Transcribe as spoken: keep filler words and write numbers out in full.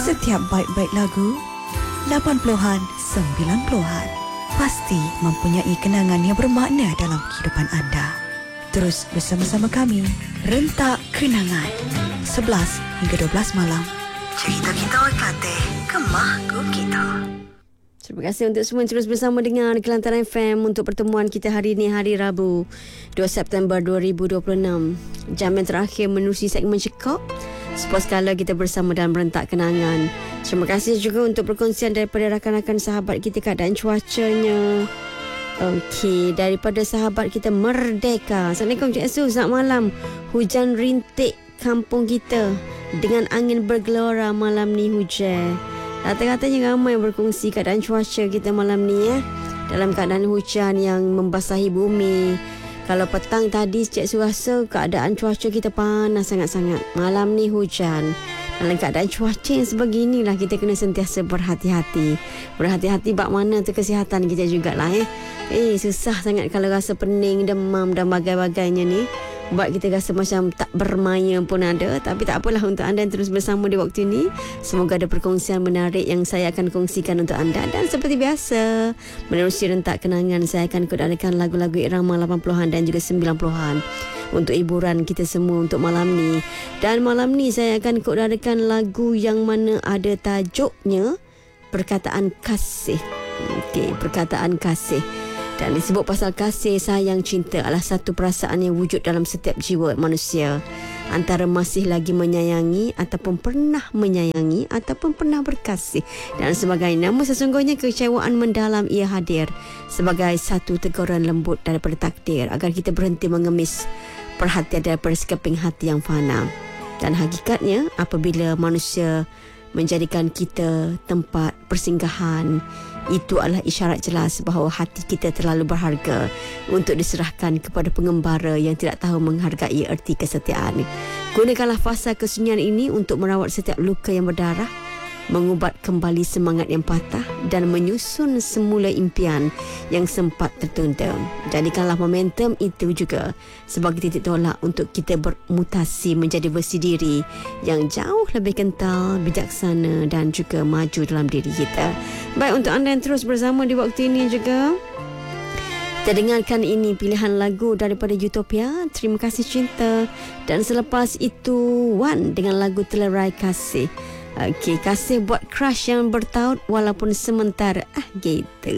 Setiap baik-baik lagu lapan puluhan, sembilan puluhan pasti mempunyai kenangan yang bermakna dalam kehidupan anda. Terus bersama-sama kami, Rentak Kenangan, sebelas hingga dua belas malam. Cerita kita kata Kemah Ku Kita. Terima kasih untuk semua yang terus bersama dengan Kelantan F M untuk pertemuan kita hari ini, hari Rabu dua September dua ribu dua puluh enam. Jam yang terakhir menerusi segmen Cekok. Sepuas kala kita bersama dalam Rentak Kenangan. Terima kasih juga untuk perkongsian daripada rakan-rakan sahabat kita keadaan cuacanya. Okey, daripada sahabat kita Merdeka. Assalamualaikum Cik Su, selamat malam. Hujan rintik kampung kita dengan angin bergelora malam ni hujan. Kata-katanya ramai berkongsi keadaan cuaca kita malam ni ya. Dalam keadaan hujan yang membasahi bumi. Kalau petang tadi Cik Su rasa keadaan cuaca kita panas sangat-sangat. Malam ni hujan. Dalam keadaan cuaca yang sebeginilah kita kena sentiasa berhati-hati. Berhati-hati bak mana tu kesihatan kita jugalah eh. Eh susah sangat kalau rasa pening, demam dan bagai-bagainya ni. Buat kita rasa macam tak bermaya pun ada. Tapi tak apalah, untuk anda yang terus bersama di waktu ini, semoga ada perkongsian menarik yang saya akan kongsikan untuk anda. Dan seperti biasa, menerusi Rentak Kenangan, saya akan kodadakan lagu-lagu irama lapan puluhan dan juga sembilan puluhan untuk hiburan kita semua untuk malam ni. Dan malam ni saya akan kodadakan lagu yang mana ada tajuknya Perkataan Kasih. Okey, Perkataan Kasih. Dan disebut pasal kasih, sayang, cinta adalah satu perasaan yang wujud dalam setiap jiwa manusia. Antara masih lagi menyayangi ataupun pernah menyayangi ataupun pernah berkasih dan sebagainya. Namun sesungguhnya kecewaan mendalam ia hadir sebagai satu teguran lembut daripada takdir agar kita berhenti mengemis perhatian daripada sekeping hati yang fana. Dan hakikatnya apabila manusia menjadikan kita tempat persinggahan, itu adalah isyarat jelas bahawa hati kita terlalu berharga untuk diserahkan kepada pengembara yang tidak tahu menghargai erti kesetiaan. Gunakanlah fasa kesunyian ini untuk merawat setiap luka yang berdarah, mengubat kembali semangat yang patah dan menyusun semula impian yang sempat tertunda. Jadikanlah momentum itu juga sebagai titik tolak untuk kita bermutasi menjadi versi diri yang jauh lebih kental, bijaksana dan juga maju dalam diri kita. Baik, untuk anda yang terus bersama di waktu ini juga, kita dengarkan ini pilihan lagu daripada Utopia, Terima Kasih Cinta, dan selepas itu Wan dengan lagu Telerai Kasih. Okey, kasih buat crush yang bertaut walaupun sementara. Ah, gitu.